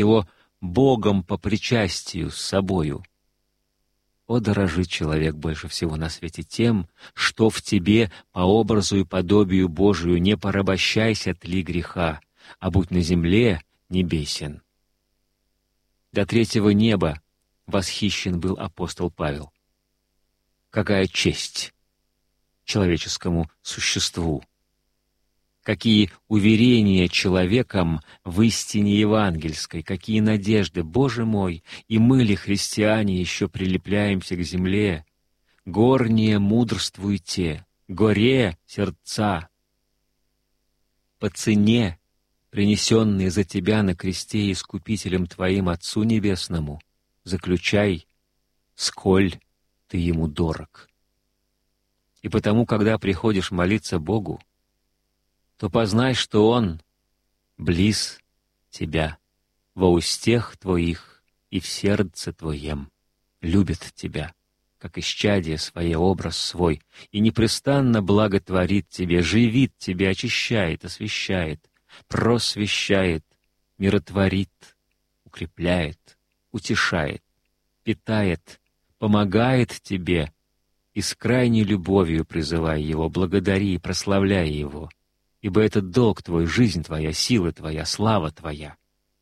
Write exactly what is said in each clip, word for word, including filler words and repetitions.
его Богом по причастию с собою. О, дорожит человек больше всего на свете тем, что в тебе по образу и подобию Божию не порабощайся тли греха, а будь на земле небесен. До третьего неба восхищен был апостол Павел. Какая честь человеческому существу! Какие уверения человеком в истине евангельской, какие надежды, Боже мой! И мы ли, христиане, еще прилепляемся к земле? Горние мудрствуйте, горе сердца. По цене, принесенной за тебя на кресте Искупителем твоим Отцу Небесному, заключай, сколь ты ему дорог. И потому, когда приходишь молиться Богу, то познай, что Он близ тебя, во устех твоих и в сердце твоем, любит тебя, как исчадие свое, образ свой, и непрестанно благотворит тебе, живит тебе, очищает, освящает, просвещает, миротворит, укрепляет, утешает, питает, помогает тебе, и с крайней любовью призывай Его, благодари и прославляй Его, ибо это долг твой, жизнь твоя, сила твоя, слава твоя.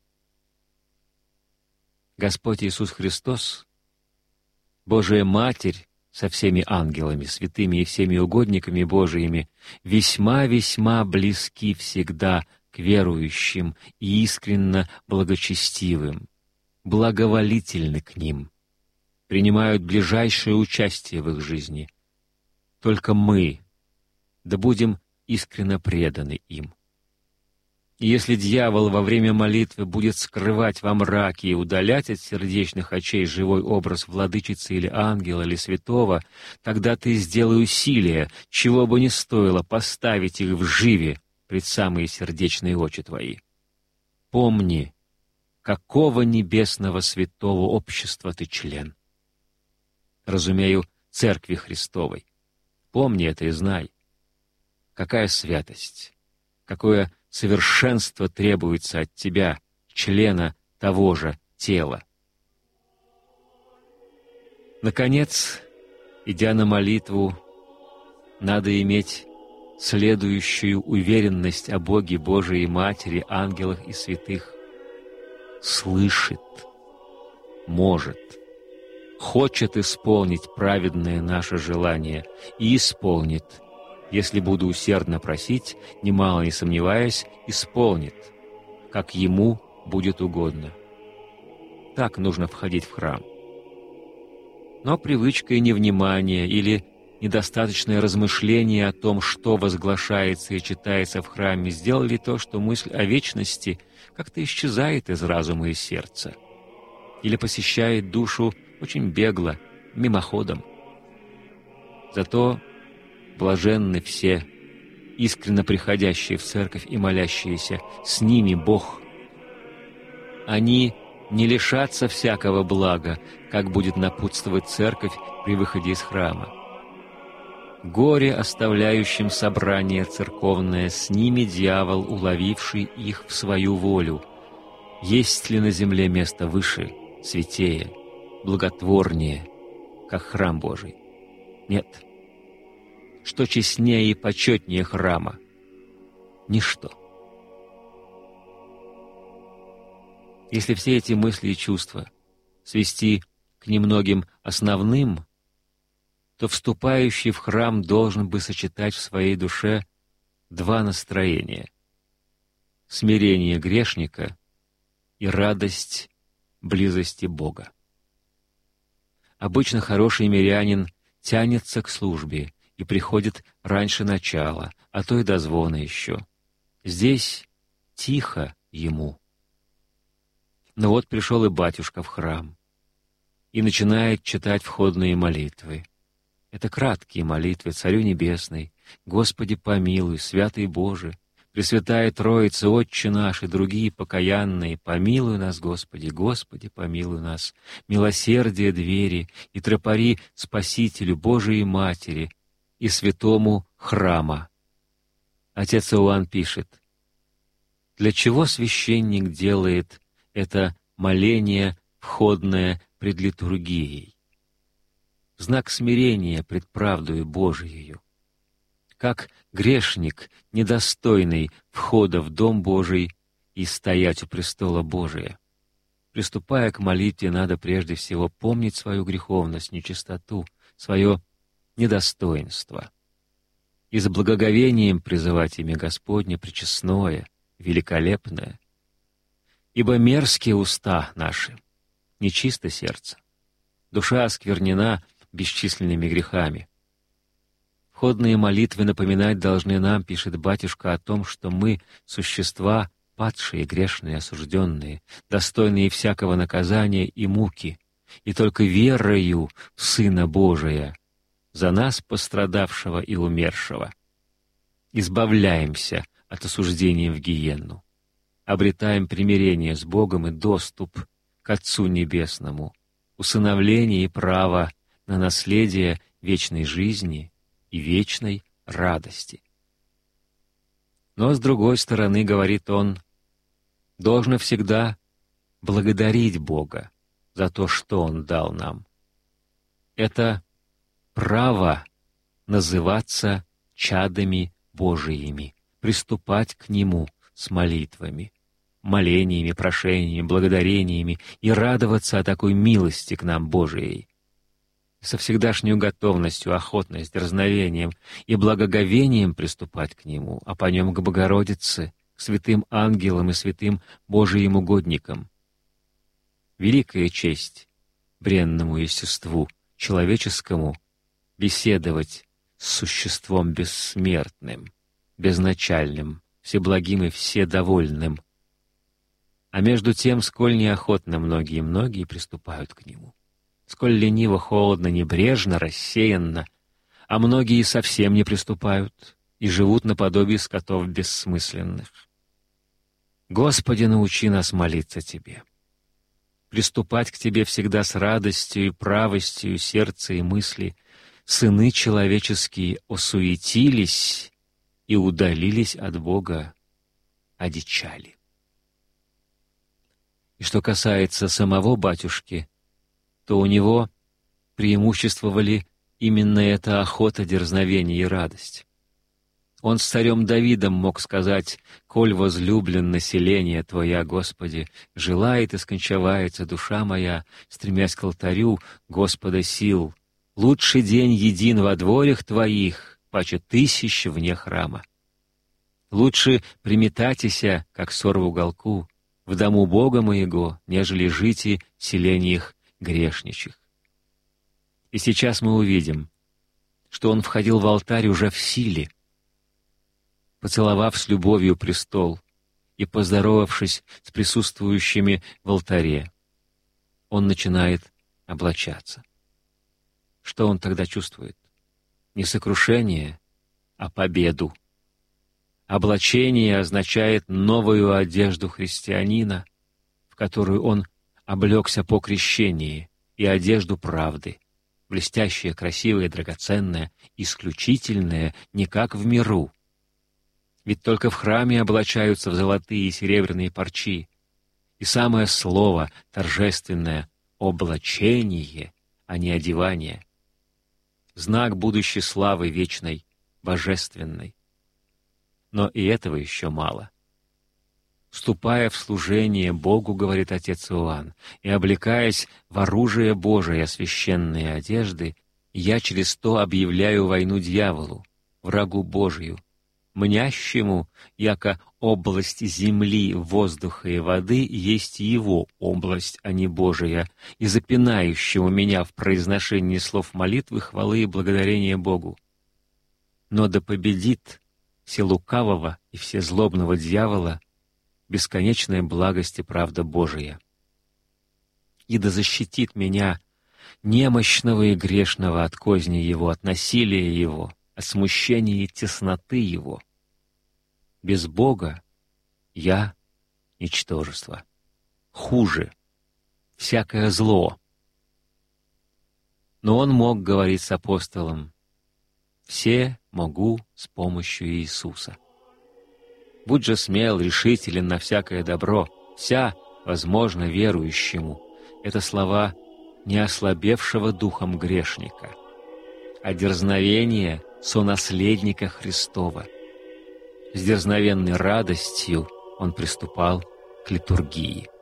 Господь Иисус Христос, Божия Матерь со всеми ангелами, святыми и всеми угодниками Божиими, весьма-весьма близки всегда к верующим и искренно благочестивым, благоволительны к ним, принимают ближайшее участие в их жизни. Только мы, да будем искренно преданы им. И если дьявол во время молитвы будет скрывать во мраке и удалять от сердечных очей живой образ владычицы или ангела, или святого, тогда ты сделай усилие, чего бы ни стоило, поставить их вживе пред самые сердечные очи твои. Помни, какого небесного святого общества ты член. Разумею, Церкви Христовой. Помни это и знай. Какая святость, какое совершенство требуется от тебя, члена того же тела. Наконец, идя на молитву, надо иметь следующую уверенность о Боге Божией Матери, ангелах и святых. Слышит, может, хочет исполнить праведное наше желание и исполнит. Если буду усердно просить, немало не сомневаясь, исполнит, как Ему будет угодно. Так нужно входить в храм. Но привычка и невнимание или недостаточное размышление о том, что возглашается и читается в храме, сделали то, что мысль о вечности как-то исчезает из разума и сердца или посещает душу очень бегло, мимоходом. Зато блаженны все, искренно приходящие в церковь и молящиеся, с ними Бог. Они не лишатся всякого блага, как будет напутствовать церковь при выходе из храма. Горе оставляющим собрание церковное, с ними дьявол, уловивший их в свою волю. Есть ли на земле место выше, святее, благотворнее, как храм Божий? Нет. Что честнее и почетнее храма? Ничто. Если все эти мысли и чувства свести к немногим основным, то вступающий в храм должен бы сочетать в своей душе два настроения — смирение грешника и радость близости Бога. Обычно хороший мирянин тянется к службе и приходит раньше начала, а то и до звона еще. Здесь тихо ему. Но вот пришел и батюшка в храм и начинает читать входные молитвы. Это краткие молитвы Царю Небесный, Господи помилуй, Святый Боже, Пресвятая Троица, Отче наш и другие покаянные, помилуй нас, Господи, Господи, помилуй нас, милосердие двери и тропари Спасителю Божией Матери и святому храма. Отец Иоанн пишет: «Для чего священник делает это моление, входное пред литургией. Знак смирения пред правдою Божиею. Как грешник, недостойный входа в Дом Божий и стоять у престола Божия. Приступая к молитве, надо прежде всего помнить свою греховность, нечистоту, свое недостоинство. И с благоговением призывать имя Господне пречестное, великолепное. Ибо мерзкие уста наши, нечисто сердце, душа осквернена бесчисленными грехами. Входные молитвы напоминать должны нам, пишет батюшка, о том, что мы — существа падшие, грешные, осужденные, достойные всякого наказания и муки, и только верою в Сына Божия, за нас пострадавшего и умершего, избавляемся от осуждения в гиенну, обретаем примирение с Богом и доступ к Отцу Небесному, усыновление и право на наследие вечной жизни и вечной радости. Но, с другой стороны, говорит он, должно всегда благодарить Бога за то, что Он дал нам. Это право называться чадами Божиими, приступать к Нему с молитвами, молениями, прошениями, благодарениями и радоваться о такой милости к нам Божией. Со всегдашней готовностью, охотной, с дерзновением и благоговением приступать к Нему, а по Нем к Богородице, к святым ангелам и святым Божиим угодникам. Великая честь бренному естеству человеческому беседовать с существом бессмертным, безначальным, всеблагим и вседовольным. А между тем, сколь неохотно многие-многие приступают к Нему, сколь лениво, холодно, небрежно, рассеянно, а многие совсем не приступают и живут наподобие скотов бессмысленных. Господи, научи нас молиться Тебе, приступать к Тебе всегда с радостью и правостью сердца и мысли. Сыны человеческие осуетились и удалились от Бога, одичали. И что касается самого батюшки, то у него преимуществовали именно эта охота, дерзновение и радость. Он с царем Давидом мог сказать: «Коль возлюблен население Твоя, Господи, желает и скончавается душа моя, стремясь к алтарю Господа сил. Лучший день един во дворях Твоих, паче тысяч вне храма. Лучше приметатися, как сор в уголку, в дому Бога моего, нежели жити в селениях грешничих». И сейчас мы увидим, что он входил в алтарь уже в силе, поцеловав с любовью престол и поздоровавшись с присутствующими в алтаре. Он начинает облачаться. Что он тогда чувствует? Не сокрушение, а победу. Облачение означает новую одежду христианина, в которую он облегся по крещении, и одежду правды, блестящее, красивое, драгоценное, исключительное, не как в миру. Ведь только в храме облачаются в золотые и серебряные парчи, и самое слово торжественное — облачение, а не одевание. Знак будущей славы вечной, божественной. Но и этого еще мало. «Вступая в служение Богу, — говорит отец Иоанн, — и облекаясь в оружие Божие священные одежды, я через то объявляю войну дьяволу, врагу Божию, мнящему, яко область земли, воздуха и воды есть его область, а не Божия, и запинающему меня в произношении слов молитвы, хвалы и благодарения Богу. Но да победит все лукавого и все злобного дьявола бесконечная благость и правда Божия. И да защитит меня, немощного и грешного, от козни его, от насилия его, от смущения и тесноты его. Без Бога я — ничтожество. Хуже — всякое зло. Но он мог говорить с апостолом: «Все могу с помощью Иисуса». Будь же смел, решителен на всякое добро, вся возможно, верующему, это слова не ослабевшего духом грешника, а дерзновение сонаследника Христова. С дерзновенной радостью он приступал к литургии.